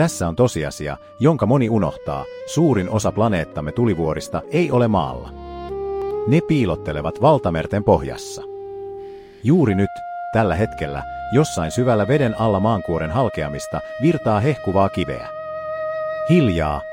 Tässä on tosiasia, jonka moni unohtaa. Suurin osa planeettamme tulivuorista ei ole maalla. Ne piilottelevat valtamerten pohjassa. Juuri nyt, tällä hetkellä, jossain syvällä veden alla maankuoren halkeamista virtaa hehkuvaa kiveä. Hiljaa,